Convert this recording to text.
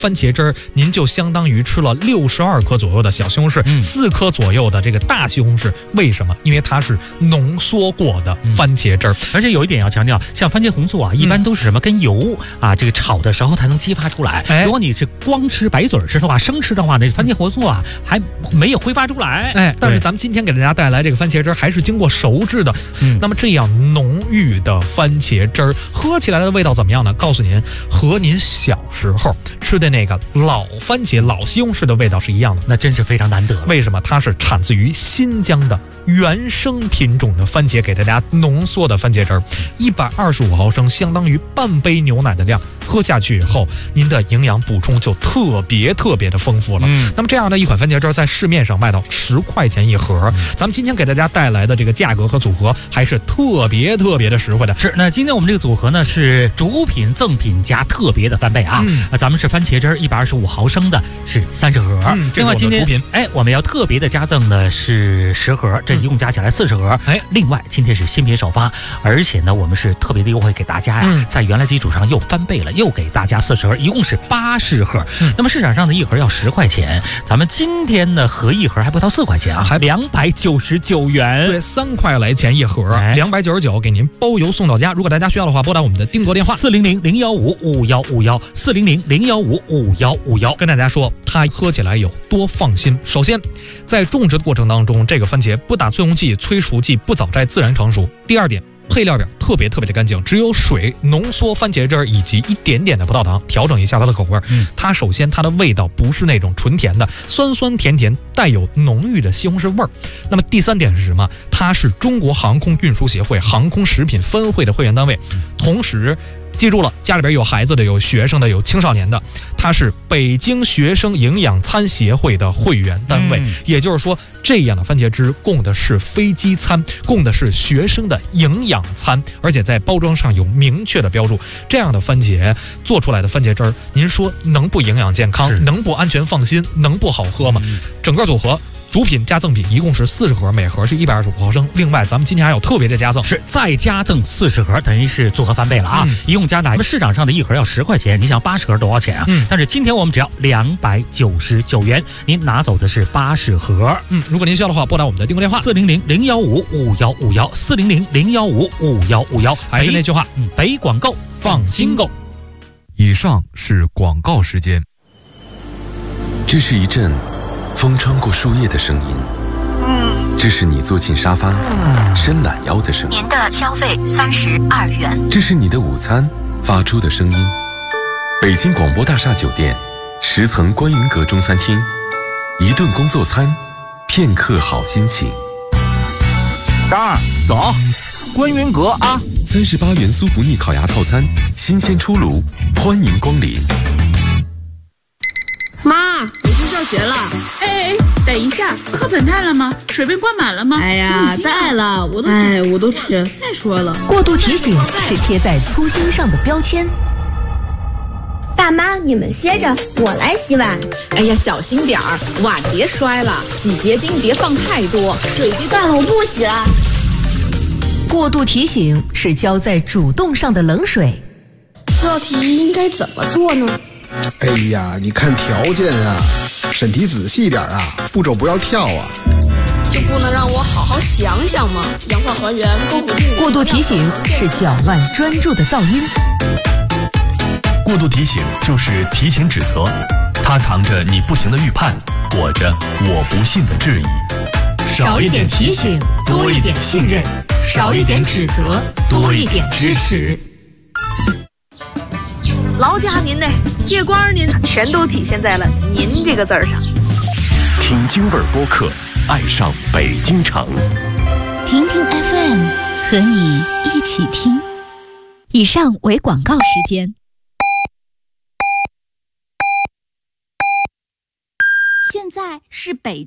番茄汁儿，您就相当于吃了62克左右的小西红柿，4克左右的这个大西红柿。为什么？因为它是浓缩过的番茄汁儿。 而且有一点要强调，像番茄红素啊，一般都是什么跟油啊这个炒的时候才能激发出来。如果你是光吃白嘴吃的话，生吃的话，那番茄红素啊还没有挥发出来。 但是咱们今天给大家带来这个番茄汁儿还是经过熟制的。那么这样浓郁的番茄汁儿，喝起来的味道怎么样呢？告诉您，和您小时候吃的那个老番茄、老西红柿的味道是一样的， 那真是非常难得。 为什么？它是产自于新疆的原生品种的番茄，给大家浓缩的番茄汁儿，125毫升，相当于半杯牛奶的量。喝下去以后，您的营养补充就特别的丰富了。那么这样的一款番茄汁在市面上卖到10块钱一盒，咱们今天给大家带来的这个价格和组合还是特别的实惠的。 是，那今天我们这个组合呢是主品、赠品加特别的翻倍啊。咱们是番茄汁125毫升的，是30盒。另外今天我们要特别的加赠的是10盒，这一共加起来40盒。另外今天是新品首发，而且呢我们是特别的优惠给大家呀，在原来基础上又翻倍了，又给大家40盒，一共是80盒。那么市场上的一盒要10块钱，咱们今天呢合一盒还不到4块钱啊，还299元。 对，3块来钱一盒，299给您包邮送到家。如果大家需要的话，拨打我们的丁格电话 400-015-5151，400-015-5151， 跟大家说它喝起来有多放心。首先，在种植的过程当中，这个番茄不打催红剂、催熟剂，不早摘，自然成熟。第二点，配料表特别的干净，只有水、浓缩番茄汁儿以及一点点的葡萄糖，调整一下它的口味。它首先它的味道不是那种纯甜的，酸甜，带有浓郁的西红柿味儿。那么第三点是什么？它是中国航空运输协会航空食品分会的会员单位，同时记住了，家里边有孩子的、有学生的、有青少年的，它是北京学生营养餐协会的会员单位。也就是说，这样的番茄汁供的是飞机餐，供的是学生的营养餐，而且在包装上有明确的标注。这样的番茄做出来的番茄汁儿，您说能不营养健康，能不安全放心，能不好喝吗？整个组合主品加赠品一共是40盒，每盒是125毫升。另外，咱们今天还有特别的加赠， 是再加赠40盒，等于是组合翻倍了啊！一共加在市场上的一盒要10块钱，你想80盒多少钱啊？但是今天我们只要299元，您拿走的是80盒。 如果您需要的话，拨打我们的订购电话 400-015-5151，400-015-5151。 还是那句话， 北广购放心购。 以上是广告时间。 这是一阵风穿过树叶的声音，这是你坐进沙发伸懒腰的声音。 您的消费32元。 这是你的午餐发出的声音。北京广播大厦酒店10层观云阁中餐厅，一顿工作餐，片刻好心情。 张二，走，观云阁啊 ！38元苏福腻烤鸭套餐，新鲜出炉，欢迎光临。 妈，我去上学了。 等一下，课本带了吗？水杯灌满了吗？ 哎呀，带了，我都吃。再说了， 过度提醒是贴在粗心上的标签。 爸妈，你们歇着，我来洗碗。 哎呀，小心点儿，碗别摔了，洗洁精别放太多， 水滴断了，我不洗了。 过度提醒是浇在主动上的冷水。 这道题应该怎么做呢？ 哎呀，你看条件啊，审题仔细点啊，步骤不要跳啊。 就不能让我好好想想吗？氧化还原、勾股定理。 过度提醒是搅乱专注的噪音。 过度提醒就是提醒指责，它藏着你不行的预判，裹着我不信的质疑。 少一点提醒，多一点信任；少一点指责，多一点支持。 劳驾您呢，借光您，全都体现在了“您”这个字儿上。 听京味儿播客，爱上北京城。 听听 FM， 和你一起听。以上为广告时间。 现在是北京